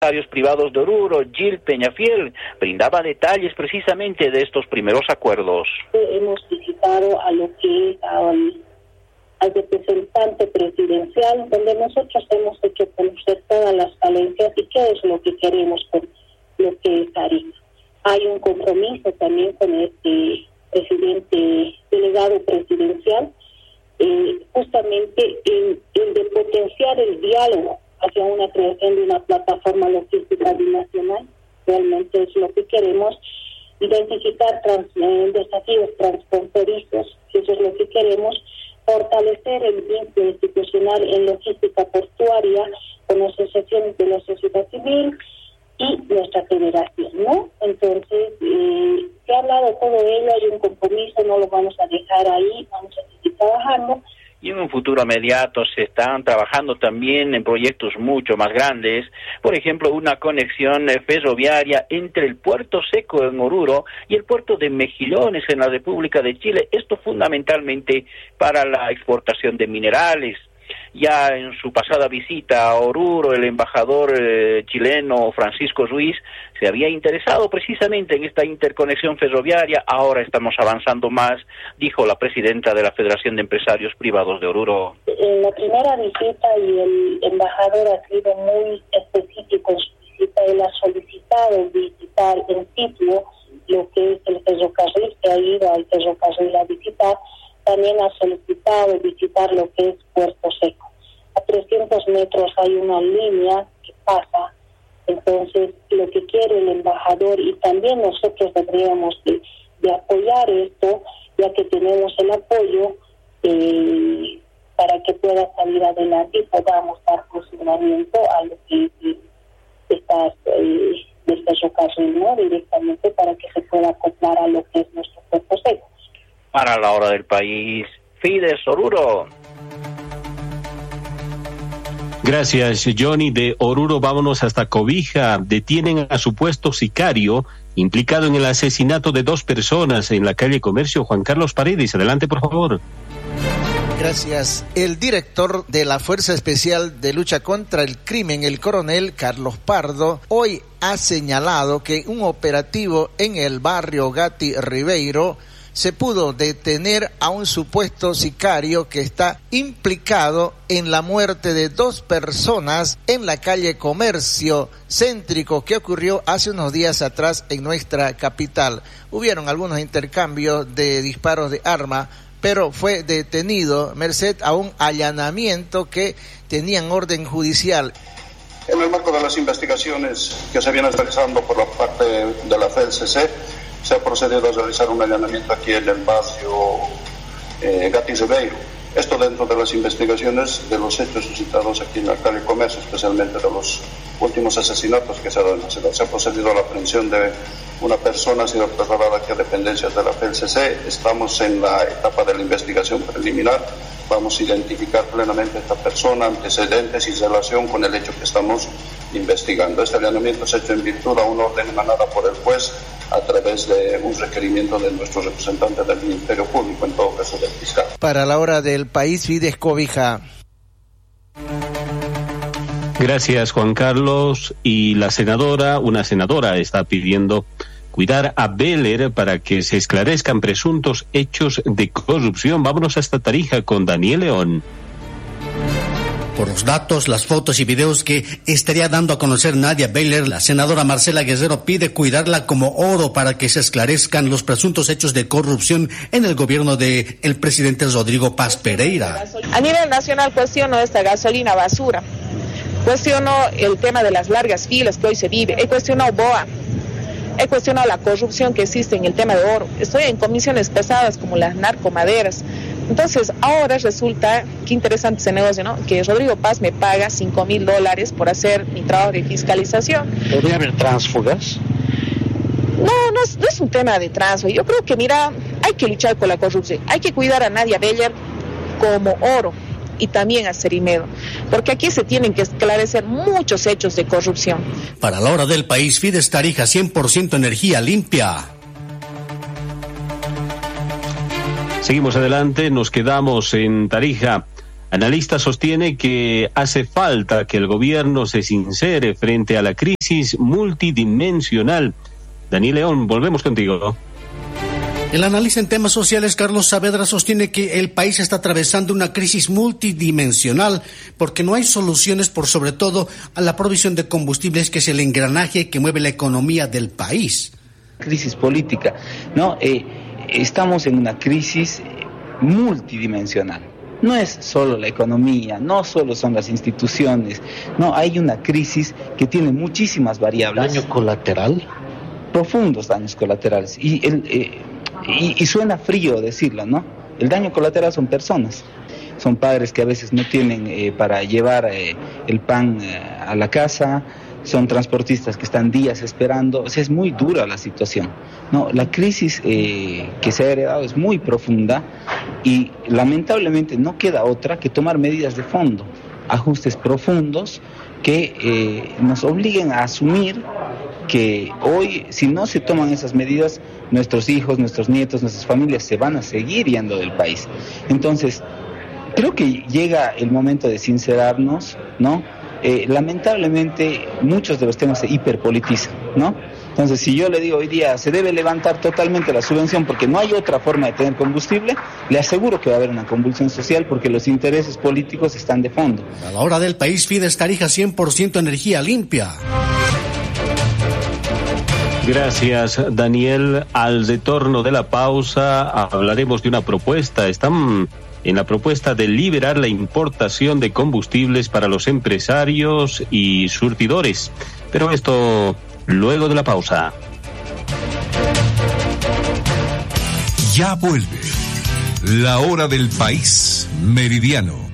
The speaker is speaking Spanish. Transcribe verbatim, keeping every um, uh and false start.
Empresarios Privados de Oruro, Gil Peñafiel, brindaba detalles precisamente de estos primeros acuerdos. Hemos visitado a lo que es al, al representante presidencial, donde nosotros hemos hecho conocer todas las falencias y qué es lo que queremos con lo que es Tarija. Hay un compromiso también con este presidente, delegado presidencial, eh, justamente en, en de potenciar el diálogo hacia una creación de una plataforma logística binacional. Realmente es lo que queremos, identificar trans, eh, desafíos transfronterizos, eso es lo que queremos, fortalecer el vínculo institucional en logística portuaria con asociaciones de la sociedad civil y nuestra federación, ¿no? Entonces, eh, se ha hablado todo ello, hay un compromiso, no lo vamos a dejar ahí, vamos a seguir trabajando. Y en un futuro inmediato se están trabajando también en proyectos mucho más grandes, por ejemplo, una conexión ferroviaria entre el Puerto Seco en Oruro y el puerto de Mejillones en la República de Chile, esto fundamentalmente para la exportación de minerales. Ya en su pasada visita a Oruro, el embajador eh, chileno Francisco Ruiz se había interesado precisamente en esta interconexión ferroviaria. Ahora estamos avanzando más, dijo la presidenta de la Federación de Empresarios Privados de Oruro. En la primera visita, y el embajador ha sido muy específico en su visita, él ha solicitado visitar en sitio lo que es el ferrocarril, que ha ido al ferrocarril a visitar. También ha solicitado visitar lo que es Puerto Seco. A trescientos metros hay una línea que pasa, entonces lo que quiere el embajador, y también nosotros deberíamos de, de apoyar esto, ya que tenemos el apoyo eh, para que pueda salir adelante y podamos dar funcionamiento a lo que está eh, del ferrocarril, ¿no? Directamente, para que se pueda acoplar a lo que es nuestro Puerto Seco. Para la hora del país, Fides Oruro. Gracias, Johnny. De Oruro vámonos hasta Cobija. Detienen a supuesto sicario implicado en el asesinato de dos personas en la calle Comercio. Juan Carlos Paredes, adelante, por favor. Gracias. El director de la Fuerza Especial de Lucha contra el Crimen, el coronel Carlos Pardo, hoy ha señalado que un operativo en el barrio Gatti Ribeiro se pudo detener a un supuesto sicario que está implicado en la muerte de dos personas en la calle Comercio Céntrico que ocurrió hace unos días atrás en nuestra capital. Hubieron algunos intercambios de disparos de arma, pero fue detenido merced a un allanamiento que tenían orden judicial. En el marco de las investigaciones que se vienen realizando por la parte de la F E L C C, se ha procedido a realizar un allanamiento aquí en el barrio eh, Gatti Ribeiro. Esto dentro de las investigaciones de los hechos suscitados aquí en la calle Comercio, especialmente de los últimos asesinatos que se han dado en la ciudad. Se ha procedido a la aprehensión de una persona, ha sido trasladada aquí a dependencias de la F E L C C. Estamos en la etapa de la investigación preliminar. Vamos a identificar plenamente a esta persona, antecedentes y relación con el hecho que estamos investigando. Este allanamiento se ha hecho en virtud a una orden emanada por el juez a través de un requerimiento de nuestro representante del Ministerio Público, en todo caso del fiscal. Para la hora del país, Fides Cobija. Gracias, Juan Carlos. Y la senadora, una senadora está pidiendo cuidar a Beller para que se esclarezcan presuntos hechos de corrupción. Vámonos hasta Tarija con Daniel León. Por los datos, las fotos y videos que estaría dando a conocer Nadia Beller, la senadora Marcela Guerrero pide cuidarla como oro para que se esclarezcan los presuntos hechos de corrupción en el gobierno de el presidente Rodrigo Paz Pereira. A nivel nacional cuestiono esta gasolina basura, cuestiono el tema de las largas filas que hoy se vive, he cuestionado B O A, he cuestionado la corrupción que existe en el tema de oro, estoy en comisiones pesadas como las narcomaderas. Entonces, ahora resulta, qué interesante ese negocio, ¿no? Que Rodrigo Paz me paga cinco mil dólares por hacer mi trabajo de fiscalización. ¿Podría haber tránsfugas? No, no es, no es un tema de tránsfuga. Yo creo que, mira, hay que luchar con la corrupción. Hay que cuidar a Nadia Beller como oro y también a Cerimedo, porque aquí se tienen que esclarecer muchos hechos de corrupción. Para la hora del país, Fides Tarija, cien por ciento energía limpia. Seguimos adelante, nos quedamos en Tarija. Analista sostiene que hace falta que el gobierno se sincere frente a la crisis multidimensional. Daniel León, volvemos contigo. El analista en temas sociales Carlos Saavedra sostiene que el país está atravesando una crisis multidimensional porque no hay soluciones por sobre todo a la provisión de combustibles, que es el engranaje que mueve la economía del país. Crisis política, ¿no? Eh, estamos en una crisis multidimensional. No es solo la economía, no solo son las instituciones, no, hay una crisis que tiene muchísimas variables. ¿Daño colateral? Profundos daños colaterales. Y, el, eh, y, y suena frío decirlo, ¿no? El daño colateral son personas. Son padres que a veces no tienen eh, para llevar eh, el pan eh, a la casa, son transportistas que están días esperando. O sea, es muy dura la situación, ¿no? La crisis eh, que se ha heredado es muy profunda y lamentablemente no queda otra que tomar medidas de fondo, ajustes profundos que eh, nos obliguen a asumir que hoy, si no se toman esas medidas, nuestros hijos, nuestros nietos, nuestras familias se van a seguir yendo del país. Entonces, creo que llega el momento de sincerarnos, ¿no? Eh, lamentablemente, muchos de los temas se hiperpolitizan, ¿no? Entonces, si yo le digo hoy día se debe levantar totalmente la subvención porque no hay otra forma de tener combustible, le aseguro que va a haber una convulsión social porque los intereses políticos están de fondo. A la hora del país, Fides Tarija cien por ciento energía limpia. Gracias, Daniel. Al retorno de la pausa hablaremos de una propuesta. Están en la propuesta de liberar la importación de combustibles para los empresarios y surtidores. Pero esto luego de la pausa. Ya vuelve la hora del país meridiano.